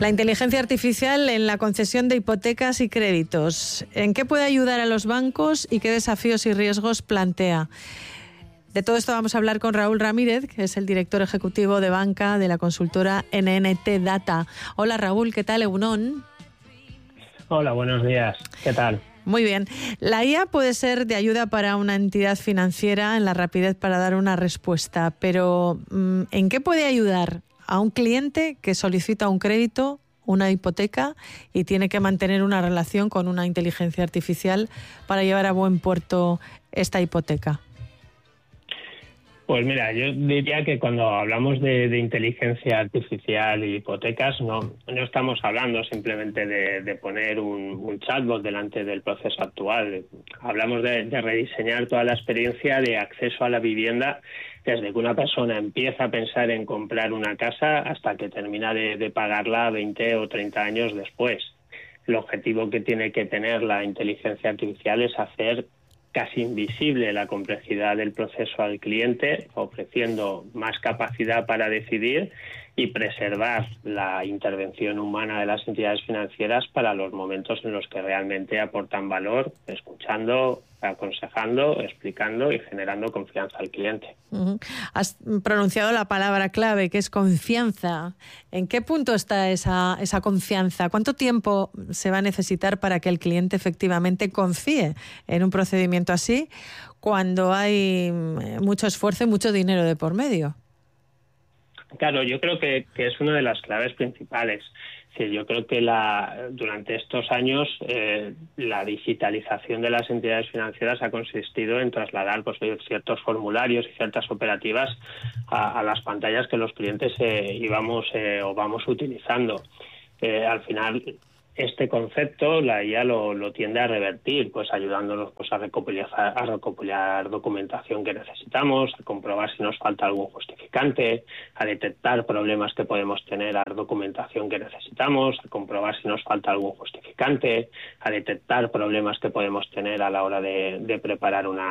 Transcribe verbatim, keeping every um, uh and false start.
La inteligencia artificial en la concesión de hipotecas y créditos. ¿En qué puede ayudar a los bancos y qué desafíos y riesgos plantea? De todo esto vamos a hablar con Raúl Ramírez, que es el director ejecutivo de banca de la consultora N N T Data. Hola Raúl, ¿qué tal? Egunon. Hola, buenos días. ¿Qué tal? Muy bien. La I A puede ser de ayuda para una entidad financiera en la rapidez para dar una respuesta, pero ¿en qué puede ayudar a un cliente que solicita un crédito, una hipoteca y tiene que mantener una relación con una inteligencia artificial para llevar a buen puerto esta hipoteca? Pues mira, yo diría que cuando hablamos de, de inteligencia artificial y hipotecas, no, no estamos hablando simplemente de, de poner un, un chatbot delante del proceso actual. Hablamos de, de rediseñar toda la experiencia de acceso a la vivienda desde que una persona empieza a pensar en comprar una casa hasta que termina de, de pagarla veinte o treinta años después. El objetivo que tiene que tener la inteligencia artificial es hacer casi invisible la complejidad del proceso al cliente, ofreciendo más capacidad para decidir y preservar la intervención humana de las entidades financieras para los momentos en los que realmente aportan valor, escuchando, aconsejando, explicando y generando confianza al cliente. Uh-huh. Has pronunciado la palabra clave, que es confianza. ¿En qué punto está esa, esa confianza? ¿Cuánto tiempo se va a necesitar para que el cliente efectivamente confíe en un procedimiento así cuando hay mucho esfuerzo y mucho dinero de por medio? Claro, yo creo que, que es una de las claves principales. Sí, yo creo que la, durante estos años eh, la digitalización de las entidades financieras ha consistido en trasladar pues, ciertos formularios y ciertas operativas a, a las pantallas que los clientes eh, íbamos eh, o vamos utilizando. Eh, al final, este concepto la I A lo, lo tiende a revertir, pues ayudándonos pues, a recopilar, a recopilar documentación que necesitamos, a comprobar si nos falta algún justificante, a detectar problemas que podemos tener a la documentación que necesitamos, a comprobar si nos falta algún justificante, a detectar problemas que podemos tener a la hora de, de preparar una